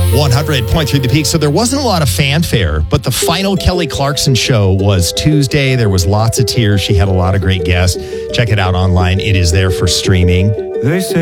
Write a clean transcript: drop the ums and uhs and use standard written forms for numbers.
100.3 The Peak. So there wasn't a lot of fanfare, but the final Kelly Clarkson show was Tuesday. There was lots of tears. She had a lot of great guests. Check it out online. It is there for streaming. They say